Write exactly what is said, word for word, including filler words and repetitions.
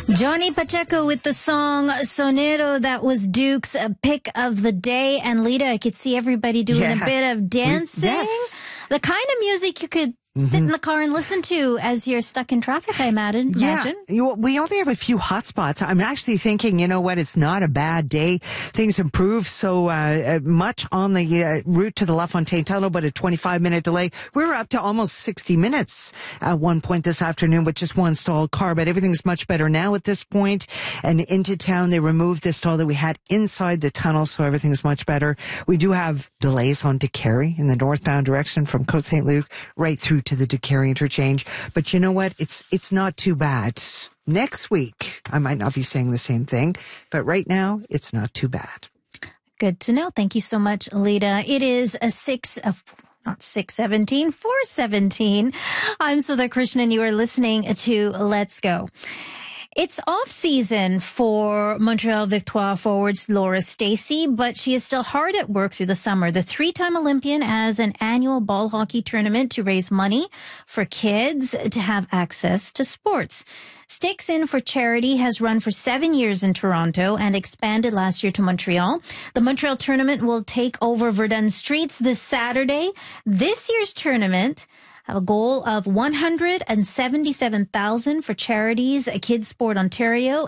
Johnny Pacheco with the song Sonero. That was Duke's uh, pick of the day. And Lita, I could see everybody doing Yeah. a bit of dancing. We, yes. The kind of music you could Mm-hmm. sit in the car and listen to as you're stuck in traffic, I imagine. Yeah, imagine. you, we only have a few hot spots. I'm actually thinking, you know what, it's not a bad day. Things improve so uh, much on the uh, route to the LaFontaine Tunnel, but a twenty-five minute delay. We were up to almost sixty minutes at one point this afternoon with just one stalled car, but everything's much better now at this point. And into town, they removed the stall that we had inside the tunnel, so everything's much better. We do have delays on DeCarey in the northbound direction from Côte Saint Luc right through to the DeCarey interchange. But you know what? It's it's not too bad. Next week, I might not be saying the same thing, but right now, it's not too bad. Good to know. Thank you so much, Lita. It is a six of not six seventeen, four seventeen. I'm Sudha Krishnan. You are listening to Let's Go. It's off season for Montreal Victoire forwards Laura Stacey, but she is still hard at work through the summer. The three-time Olympian has an annual ball hockey tournament to raise money for kids to have access to sports. Sticks In for Charity has run for seven years in Toronto and expanded last year to Montreal. The Montreal tournament will take over Verdun streets this Saturday. This year's tournament have a goal of one hundred seventy-seven thousand dollars for charities, Kids Sport Ontario,